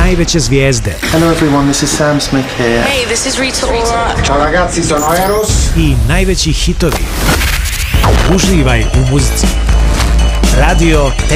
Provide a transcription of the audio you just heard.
najveće zvijezde. Hello everyone, this is Sam Smith here. Hey, this is Rita Ora. Ciao ragazzi, sono Eros. I najveći hitovi. Uživaj u muzici. Radio